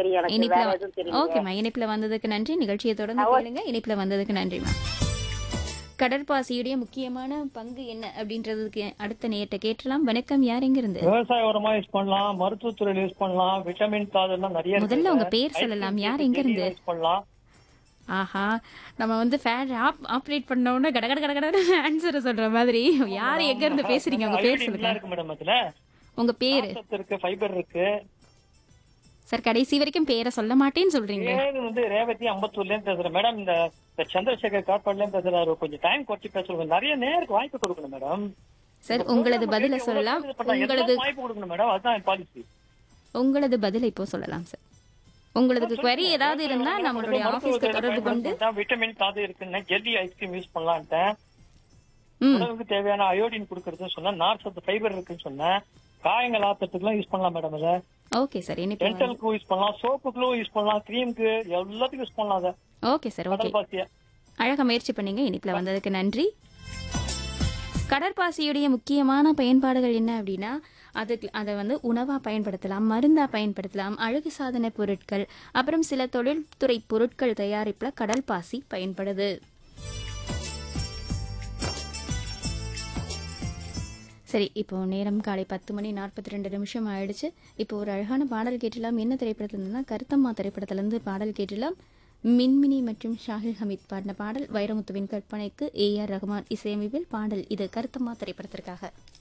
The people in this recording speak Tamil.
தெரியும் எனக்கு. இனிப்புல வேற எதுவும் தெரியல. ஓகேம்மா. இனிப்புல வந்ததுக்கு நன்றி. நிகழ்ச்சியை தொடர்ந்து கேளுங்க. இனிப்புல வந்ததுக்கு நன்றிம்மா. கடற்பாசியுடைய முக்கியமான பங்கு என்ன அப்படின்றதுக்கு அடுத்த நேயர்ட்ட கேட்டலாம். வணக்கம், யார் எங்கிருந்து? விவசாய உரமா யூஸ் பண்ணலாம், மருத்துவத்துறையில யூஸ் பண்ணலாம், விட்டமின் தாதுலாம் நிறைய முதல்ல இருக்கு. உங்க பேர் சொல்லலாம். யார் எங்கிருந்து? யூஸ் பண்ணலாம். ஆஹா, நம்ம வந்து ஃபேன் ஆப்ரேட் பண்ண உடனே கட கட கட கடன்னு ஆன்சரை சொல்ற மாதிரி. யார் எங்க இருந்து பேசுறீங்க? உங்க பேர் அயோடின்லாம் சொல்லுங்க. இருக்கு மேடம் அதுல. உங்க பேரு நார்ச்சத்து இருக்கு, ஃபைபர் இருக்கு. சார், கடைசி வரைக்கும் பேரை சொல்ல மாட்டேன்னு சொல்றீங்க. பேரு வந்து ரேவதி அம்பத்தூர்ல இருந்து பேசுறேன் மேடம். இந்த சந்திரசேகர் காட்பாடுல இருந்து பேசுறாரு. கொஞ்சம் டைம் குறைச்சி பேசுறோம். நிறைய நேருக்கு வாய்ப்பு கொடுக்கணும் மேடம். சார், உங்களது பதில சொல்லலாம். உங்களது வாய்ப்பு கொடுக்கணும் மேடம். அதுதான் என் பாலிசி. உங்களது பதில இப்போ சொல்லலாம் சார். உங்களுக்கு query ஏதாவது இருந்தா நம்மளுடைய ஆபீஸ்க்கு தொடர்பு கொண்டு விட்டமின் தாது இருக்குன்னு ஜெல்லி ஐஸ்கிரீம் யூஸ் பண்ணலான்ட்டேன். உணவுக்கு தேவையான அயோடின் கொடுக்கறதுன்னு சொன்னேன். நார்ச்சத்து ஃபைபர் இருக்குன்னு சொன்னேன். காயங்கள் ஆத்துறதுக்குலாம் யூஸ் பண்ணலாம் மேடம். அதை ஓகே சார். இனிப்பு டென்டலுக்கு யூஸ் பண்ணலாம், சோப்புக்கும் யூஸ் பண்ணலாம், கிரீமுக்கு எல்லாத்துக்கும் யூஸ் பண்ணலாம். அதை ஓகே சார். ஓகே, கடற்பாசிய அழகா முயற்சி பண்ணீங்க. இனிப்புல வந்ததுக்கு நன்றி. கடற்பாசியுடைய முக்கியமான பயன்பாடுகள் என்ன அப்படின்னா, அதை வந்து உணவா பயன்படுத்தலாம், மருந்தா பயன்படுத்தலாம், அழகு சாதன பொருட்கள், அப்புறம் சில தொழில்துறை பொருட்கள் தயாரிப்புல கடல் பாசி பயன்படுது. சரி, இப்போ நேரம் காலை 10:42 ஆயிடுச்சு. இப்போ ஒரு அழகான பாடல் கேட்டலாம். என்ன திரைப்படத்துலன்னா, கருத்தம்மா திரைப்படத்திலிருந்து பாடல் கேட்டலாம். மின்மினி மற்றும் ஷாஹில் ஹமீத் பாடின பாடல். வைரமுத்துவின் கற்பனைக்கு AR ரஹ்மான் இசையமைப்பில் பாடல். இது கருத்தம்மா திரைப்படத்திற்காக.